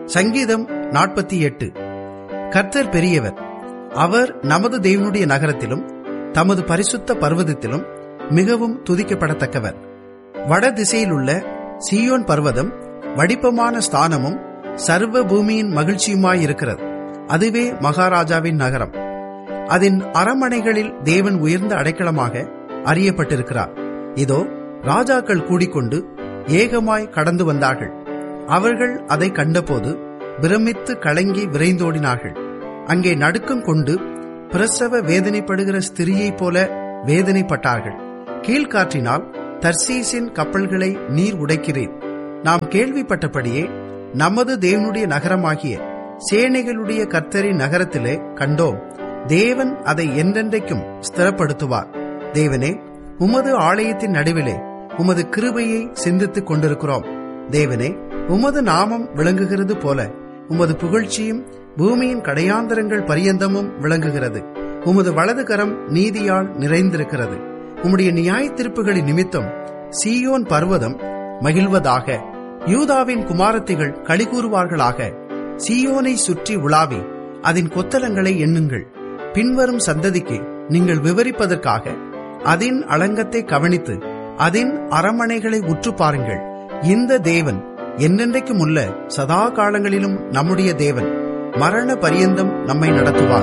சங்கீதம் 48. கர்த்தர் பெரியவர், அவர் நமது தேவனுடைய நகரத்திலும் தமது பரிசுத்த பர்வதத்திலும் மிகவும் துதிக்கப்படத்தக்கவர். வட திசையில் உள்ள சீயோன் பர்வதம் வடிப்பமான ஸ்தானமும் சர்வ பூமியின் மகிழ்ச்சியுமாயிருக்கிறது. அதுவே மகாராஜாவின் நகரம். அதன் அரண்மனைகளில் தேவன் உயர்ந்த அடைக்கலமாக அறியப்பட்டிருக்கிறார். இதோ, ராஜாக்கள் கூடிக்கொண்டு ஏகமாய் கடந்து வந்தார்கள். அவர்கள் அதை கண்டபோது பிரமித்து கலங்கி விரைந்தோடினார்கள். அங்கே நடுக்கம் கொண்டு பிரசவ வேதனைப்படுகிற ஸ்திரியைப் போல வேதனைப்பட்டார்கள். கீழ்காற்றினால் தர்சீசின் கப்பல்களை நீர் உடைக்கிறீர். நாம் கேள்விப்பட்டபடியே நமது தேவனுடைய நகரமாகிய சேனைகளுடைய கர்த்தரின் நகரத்திலே கண்டோம். தேவன் அதை என்றென்றைக்கும் ஸ்திரப்படுத்துவார். தேவனே, உமது ஆலயத்தின் நடுவிலே உமது கிருபையை சிந்தித்துக் கொண்டிருக்கிறோம். தேவனே, உமது நாமம் விளங்குகிறது போல உமது புகழ்ச்சியும் பூமியின் கடையாந்தரங்கள் பரியந்தமும் விளங்குகிறது. உமது வலது கரம் நீதியால் நிறைந்திருக்கிறது. உம்முடைய நியாய தீர்ப்புகளின் நிமித்தம் சீயோன் பர்வதம் மகிழ்வதாக. யூதாவின் குமாரத்திகள் களிகூறுவார்களாக. சீயோனை சுற்றி உலாவி அதன் கொத்தலங்களை எண்ணுங்கள். பின்வரும் சந்ததிக்கு நீங்கள் விவரிப்பதற்காக அதன் அலங்கத்தை கவனித்து அதன் அரண்மனைகளை உற்று பாருங்கள். இந்த தேவன் என்றென்றைக்கும் உள்ள சதா காலங்களிலும் நம்முடைய தேவன். மரண பரியந்தம் நம்மை நடத்துவார்.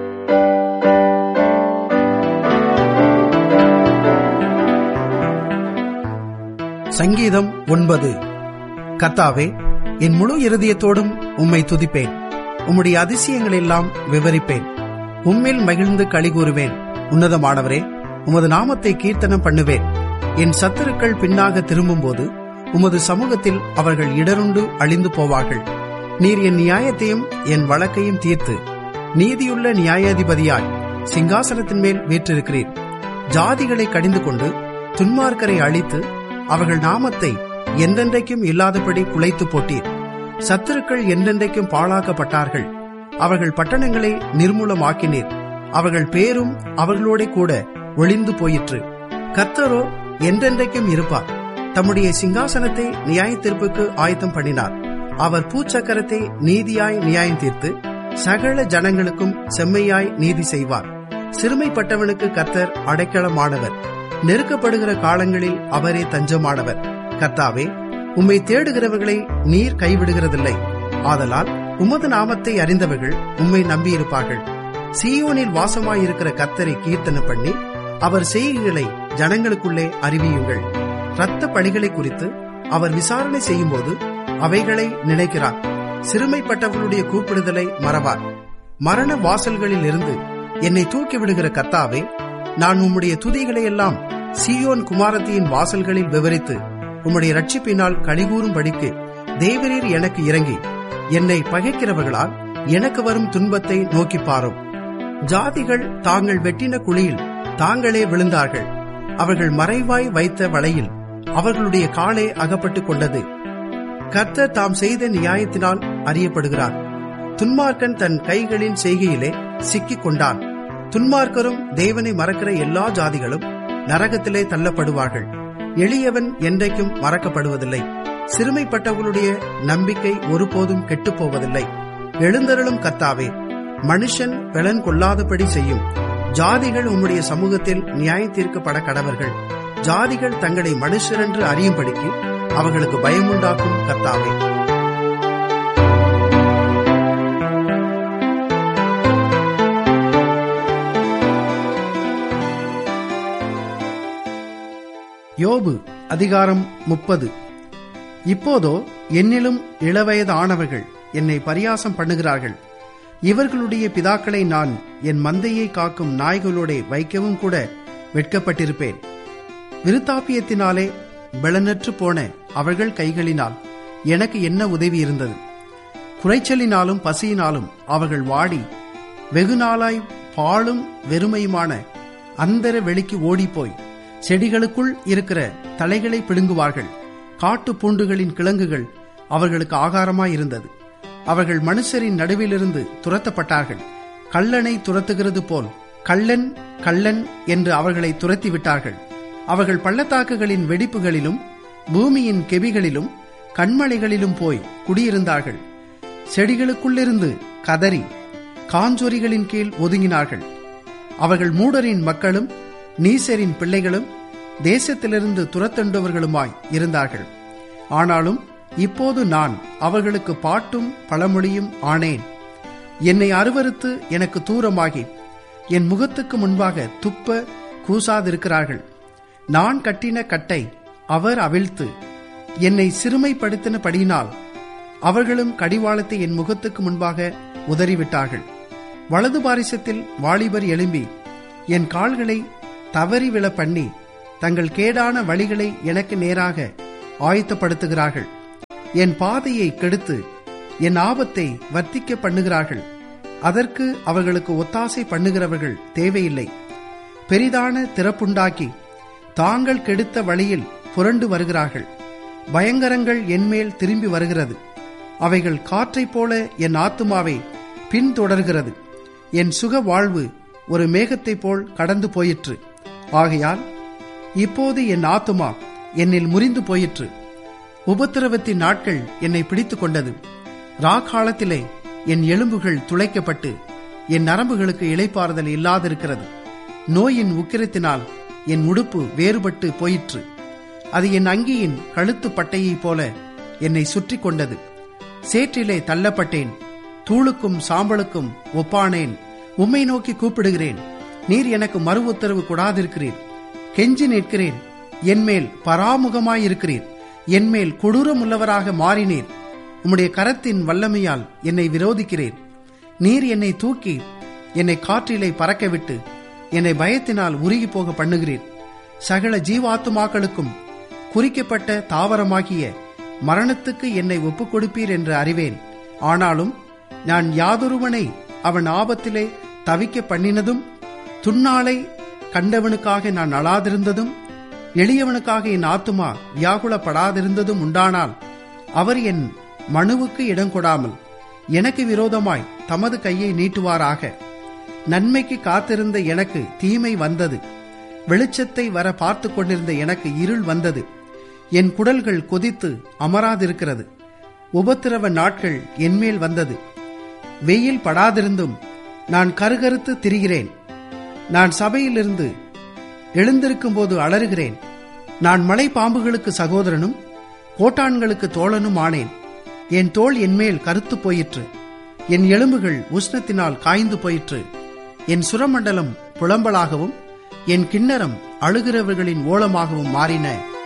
சங்கீதம் 9. கர்த்தாவே, என் முழு இருதயத்தோடும் உம்மை துதிப்பேன். உம்முடைய அதிசயங்கள் எல்லாம் விவரிப்பேன். உம்மில் மகிழ்ந்து களிகூறுவேன். உன்னதமானவரே, உமது நாமத்தை கீர்த்தனம் பண்ணுவேன். என் சத்துருக்கள் பின்னாக திரும்பும்போது உமது சமூகத்தில் அவர்கள் இடருண்டு அழிந்து போவார்கள். நீர் என் நியாயத்தையும் என் வழக்கையும் தீர்த்து நீதியுள்ள நியாயாதிபதியாய் சிங்காசனத்தின் மேல் வீற்றிருக்கிறீர். ஜாதிகளை கடிந்து கொண்டு துன்மார்க்கரை அழித்து அவர்கள் நாமத்தை என்றென்றைக்கும் இல்லாதபடி குலைத்து போட்டீர். சத்துருக்கள் என்றென்றைக்கும் பாழாக்கப்பட்டார்கள். அவர்கள் பட்டணங்களை நிர்மூலமாக்கினீர். அவர்கள் பேரும் அவர்களோட கூட ஒளிந்து போயிற்று. கர்த்தரோ என்றென்றைக்கும் இருப்பார். தம்முடைய சிங்காசனத்தை நியாய தீர்ப்புக்கு ஆயத்தம் பண்ணினார். அவர் பூச்சக்கரத்தை நீதியாய் நியாயம் தீர்த்து சகல ஜனங்களுக்கும் செம்மையாய் நீதி செய்வார். சிறுமைப்பட்டவனுக்கு கர்த்தர் அடைக்கலமானவர். நெருக்கப்படுகிற காலங்களில் அவரே தஞ்சமானவர். கர்த்தாவே, உம்மை தேடுகிறவர்களை நீர் கைவிடுகிறதில்லை. ஆதலால் உமது நாமத்தை அறிந்தவர்கள் உம்மை நம்பியிருப்பார்கள். சீயோனில் வாசமாயிருக்கிற கர்த்தரை கீர்த்தனை பண்ணி அவர் செய்கைகளை ஜனங்களுக்குள்ளே அறிவியுங்கள். இரத்த பழிகளை குறித்து அவர் விசாரணை செய்யும் போது அவைகளை நினைக்கிறார். சிறுமைப்பட்டவர்களுடைய கூப்பிடுதலை மறவார். மரண வாசல்களில் இருந்து என்னை தூக்கிவிடுகிற கர்த்தாவே, நான் உம்முடைய துதிகளை எல்லாம் சீயோன் குமாரத்தியின் வாசல்களில் விவரித்து உம்முடைய ரட்சிப்பினால் களிகூறும்படிக்கு தேவரீர் எனக்கு இறங்கி என்னை பகைக்கிறவர்களால் எனக்கு வரும் துன்பத்தை நோக்கி பாரும். ஜாதிகள் தாங்கள் வெட்டின குழியில் தாங்களே விழுந்தார்கள். அவர்கள் மறைவாய் வைத்த வலையில் அவர்களுடைய காலே அகப்பட்டுக் கொண்டது. கர்த்தர் தாம் செய்த நியாயத்தினால் அறியப்படுகிறார். துன்மார்க்கன் தன் கைகளின் செய்கையிலே சிக்கிக் கொண்டான். துன்மார்க்கரும் தேவனை மறக்கிற எல்லா ஜாதிகளும் நரகத்திலே தள்ளப்படுவார்கள். எளியவன் என்றைக்கும் மறக்கப்படுவதில்லை. சிறுமைப்பட்டவர்களுடைய நம்பிக்கை ஒருபோதும் கெட்டுப்போவதில்லை. எழுந்தருளும் கர்த்தாவே, மனுஷன் பலன் கொள்ளாதபடி செய்யும். ஜாதிகள் உம்முடைய சமூகத்தில் நியாய தீர்க்கப்பட கடவர்கள். ஜாதிகள் தங்களை மனுஷரென்று அறியும்படிக்கு அவர்களுக்கு பயமுண்டாக்கும் கர்த்தாவே. யோபு அதிகாரம் 30. இப்போதோ என்னிலும் இளவயதானவர்கள் என்னை பரியாசம் பண்ணுகிறார்கள். இவர்களுடைய பிதாக்களை நான் என் மந்தையை காக்கும் நாய்களோட வைக்கவும் கூட வெட்கப்பட்டிருப்பேன். விருத்தாப்பியத்தினாலே பலனற்று போன அவர்கள் கைகளினால் எனக்கு என்ன உதவி இருந்தது? குறைச்சலினாலும் பசியினாலும் அவர்கள் வாடி வெகு நாளாய் பாழும் வெறுமையுமான அந்தர வெளிக்கு ஓடிப்போய் செடிகளுக்குள் இருக்கிற தலைகளை பிடுங்குவார்கள். காட்டு பூண்டுகளின் கிழங்குகள் அவர்களுக்கு ஆகாரமாயிருந்தது. அவர்கள் மனுஷரின் நடுவிலிருந்து துரத்தப்பட்டார்கள். கள்ளனை துரத்துகிறது போல் கள்ளன் கள்ளன் என்று அவர்களை துரத்திவிட்டார்கள். அவர்கள் பள்ளத்தாக்குகளின் வெடிப்புகளிலும் பூமியின் கெபிகளிலும் கண்மலைகளிலும் போய் குடியிருந்தார்கள். செடிகளுக்குள்ளிருந்து கதறி காஞ்சொரிகளின் கீழ் ஒதுங்கினார்கள். அவர்கள் மூடரின் மக்களும் நீசரின் பிள்ளைகளும் தேசத்திலிருந்து துரத்தண்டவர்களுமாய் இருந்தார்கள். ஆனாலும் இப்போது நான் அவர்களுக்கு பாட்டும் பழமொழியும் ஆனேன். என்னை அருவருத்து எனக்கு தூரமாகி என் முகத்துக்கு முன்பாக துப்ப கூசாதிருக்கிறார்கள். நான் கட்டின கட்டை அவர் அவிழ்த்து என்னை சிறுமைப்படுத்தினபடியினால் அவர்களும் கடிவாளத்தை என் முகத்துக்கு முன்பாக உதறிவிட்டார்கள். வலது பாரிசத்தில் வாலிபர் எழும்பி என் கால்களை தவறி விழ பண்ணி தங்கள் கேடான வழிகளை எனக்கு நேராக ஆயத்தப்படுத்துகிறார்கள். என் பாதையை கெடுத்து என் ஆபத்தை வர்த்திக்க பண்ணுகிறார்கள். அதற்கு அவர்களுக்கு ஒத்தாசை பண்ணுகிறவர்கள் தேவையில்லை. பெரிதான திறப்புண்டாக்கி தாங்கள் கெடுத்த வழியில் புரண்டு வருகிறார்கள். பயங்கரங்கள் என்மேல் திரும்பி வருகிறது. அவைகள் காற்றைப் போல என் ஆத்துமாவை பின்தொடர்கிறது. என் சுக வாழ்வு ஒரு மேகத்தைப் போல் கடந்து போயிற்று. ஆகையால் இப்போது என் ஆத்துமா என்னில் முறிந்து போயிற்று. உபத்திரவத்தின் நாட்கள் என்னை பிடித்துக் கொண்டது. ராக்காலத்திலே என் எலும்புகள் துளைக்கப்பட்டு என் நரம்புகளுக்கு இளைப்பாறுதல் இல்லாதிருக்கிறது. நோயின் உக்கிரத்தினால் என் உடுப்பு வேறுபட்டு போயிற்று. அது என் அங்கியின் கழுத்து பட்டையைப் போல என்னை சுற்றி கொண்டது. சேற்றிலே தள்ளப்பட்டேன். தூளுக்கும் சாம்பலுக்கும் ஒப்பானேன். உம்மை நோக்கி கூப்பிடுகிறேன். நீர் எனக்கு மறு உத்தரவு கொடாதிருக்கிறீர். கெஞ்சி நிற்கிறேன். என்மேல் பராமுகமாயிருக்கிறீர். என்மேல் கொடூரம் உள்ளவராக மாறினீர். உம்முடைய கரத்தின் வல்லமையால் என்னை விரோதிக்கிறீர். நீர் என்னை தூக்கி என்னை காற்றிலே பறக்கவிட்டு என்னை பயத்தினால் உருகி போக பண்ணுகிறீர். சகல ஜீவாத்துமாக்களுக்கும் குறிக்கப்பட்ட தாவரமாகிய மரணத்துக்கு என்னை ஒப்புக் கொடுப்பீர் என்று அறிவேன். ஆனாலும் நான் யாதொருவனை அவன் ஆபத்திலே தவிக்க பண்ணினதும், துன்னாளை கண்டவனுக்காக நான் அழாதிருந்ததும், எளியவனுக்காக என் ஆத்துமா வியாகுலப்படாதிருந்ததும் உண்டானால், அவர் என் மனுவுக்கு இடம் கொடாமல் எனக்கு விரோதமாய் தமது கையை நீட்டுவாராக. நன்மைக்கு காத்திருந்த எனக்கு தீமை வந்தது. வெளிச்சத்தை வர பார்த்து கொண்டிருந்த எனக்கு இருள் வந்தது. என் குடல்கள் கொதித்து அமராதிருக்கிறது. உபத்திரவ நாட்கள் என்மேல் வந்தது. வெயில் படாதிருந்தும் நான் கருகருத்து திரிகிறேன். நான் சபையிலிருந்து எழுந்திருக்கும் போது அலறுகிறேன். நான் மலை பாம்புகளுக்கு சகோதரனும் கோட்டான்களுக்கு தோழனும் ஆனேன். என் தோள் என்மேல் கருத்து போயிற்று. என் எலும்புகள் உஷ்ணத்தினால் காய்ந்து போயிற்று. என் சுரமண்டலம் புலம்பலாகவும் என் கிண்ணறம் அழுகிறவர்களின் ஓலமாகவும் மாறின.